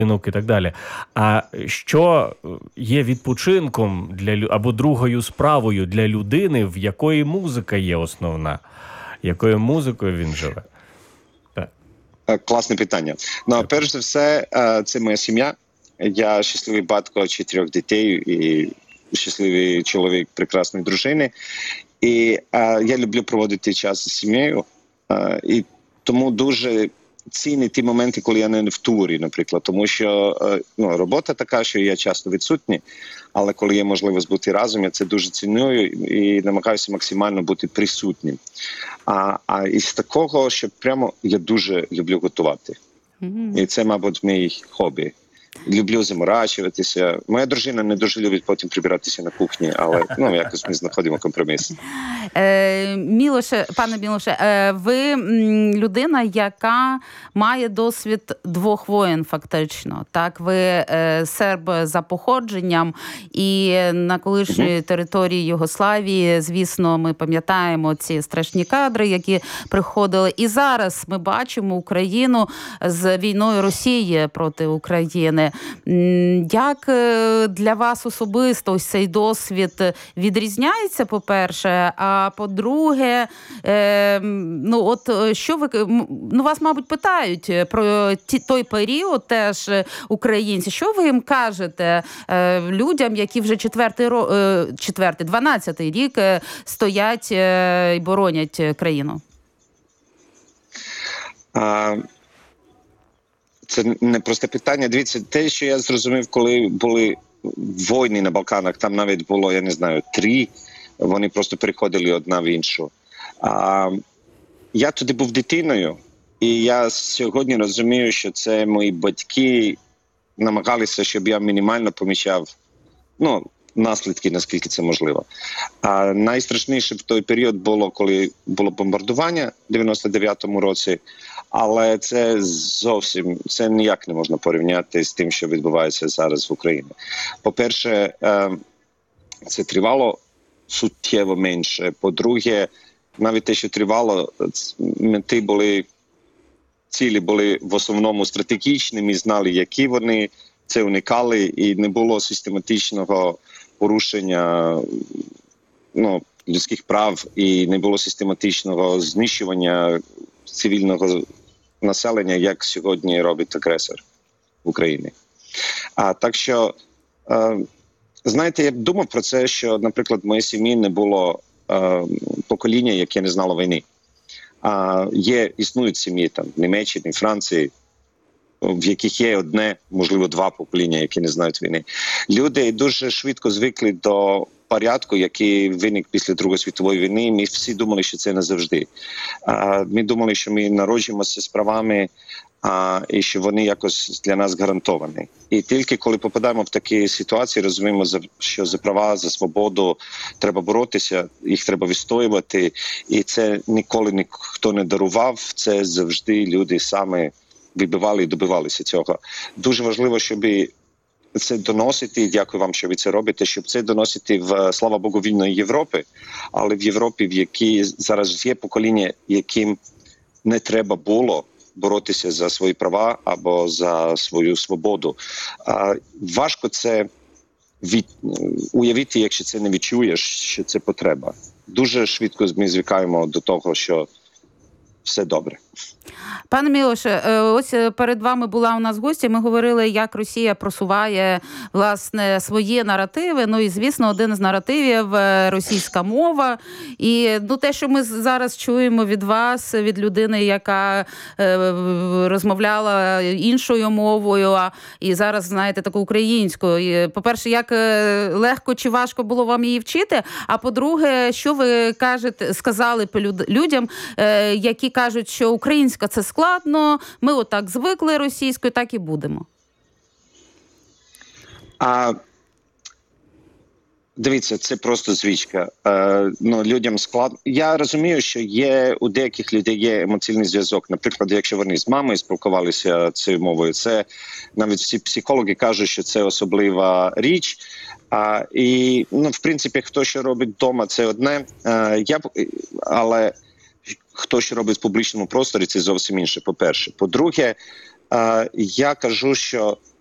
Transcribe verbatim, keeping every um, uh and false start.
і так далі. А що є відпочинком для або другою справою для людини, в якої музика є основна? Якою музикою він живе? Так. Класне питання. Ну, перш за все, це моя сім'я. Я щасливий батько чотирьох дітей і щасливий чоловік прекрасної дружини. І я люблю проводити час з сім'єю. І тому дуже цінні ті моменти, коли я не в турі, наприклад. Тому що ну, робота така, що я часто відсутній, але коли є можливість бути разом, я це дуже ціную і намагаюся максимально бути присутнім. А, а із такого, що прямо я дуже люблю готувати. Mm-hmm. І це, мабуть, мій хобі. Люблю заморачуватися. Моя дружина не дуже любить потім прибиратися на кухні, але ну, якось ми знаходимо компроміс. Е, Мілоше, пане Мілоше, е, ви людина, яка має досвід двох воєн фактично. Так, ви е, серб за походженням і на колишньої угу. території Югославії, звісно, ми пам'ятаємо ці страшні кадри, які приходили. І зараз ми бачимо Україну з війною Росії проти України. Як для вас особисто ось цей досвід відрізняється, по-перше, а по-друге, е, ну от що ви, ну вас, мабуть, питають про ті, той період теж українці, що ви їм кажете е, людям, які вже четвертий, е, четвертий, дванадцятий рік стоять е, і боронять країну? А... Це не просте питання. Дивіться, те, що я зрозумів, коли були війни на Балканах, там навіть було, я не знаю, три, вони просто переходили одна в іншу. А, я тоді був дитиною, і я сьогодні розумію, що це мої батьки намагалися, щоб я мінімально помічав, ну, наслідки, наскільки це можливо. А найстрашніше в той період було, коли було бомбардування в дев'яносто дев'ятому році, але це зовсім, це ніяк не можна порівняти з тим, що відбувається зараз в Україні. По-перше, це тривало суттєво менше. По-друге, навіть те, що тривало, мети були, цілі були в основному стратегічними, знали, які вони, це уникали, і не було систематичного порушення ну, людських прав, і не було систематичного знищування цивільного населення, як сьогодні робить агресор в Україні. А так що, е, знаєте, я думав про це, що, наприклад, в моїй сім'ї не було е, покоління, яке не знало війни. А є, існують сім'ї там в Німеччині, Франції, в яких є одне, можливо, два покоління, які не знають війни. Люди дуже швидко звикли до порядку, який виник після Другої світової війни. Ми всі думали, що це не завжди. Ми думали, що ми народжуємося з правами, і що вони якось для нас гарантовані. І тільки коли попадаємо в такі ситуації, розуміємо, що за права, за свободу треба боротися, їх треба відстоювати. І це ніколи ніхто не дарував, це завжди люди саме вибивали і добивалися цього. Дуже важливо, щоб це доносити, дякую вам, що ви це робите, щоб це доносити в, слава Богу, вільної Європи, але в Європі, в якій зараз є покоління, яким не треба було боротися за свої права або за свою свободу. А, важко це від, уявити, якщо це не відчуєш, що це потреба. Дуже швидко ми звикаємо до того, що все добре. Пане Мілоше, ось перед вами була у нас гостя, ми говорили, як Росія просуває, власне, свої наративи, ну і, звісно, один з наративів – російська мова. І ну, те, що ми зараз чуємо від вас, від людини, яка е, розмовляла іншою мовою, а, і зараз, знаєте, таку українською. І, по-перше, як легко чи важко було вам її вчити, а по-друге, що ви кажете, сказали людям, е, які кажуть, що українська – це складно, ми отак звикли російською, так і будемо. А, дивіться, це просто звичка. Е, ну, людям складно. Я розумію, що є у деяких людей є емоційний зв'язок. Наприклад, якщо вони з мамою спілкувалися цією мовою, це навіть всі психологи кажуть, що це особлива річ. А, і, ну, в принципі, хто що робить вдома, це одне. Е, я, але хто що робить в публічному просторі, це зовсім інше, по-перше. По-друге, Я кажу, що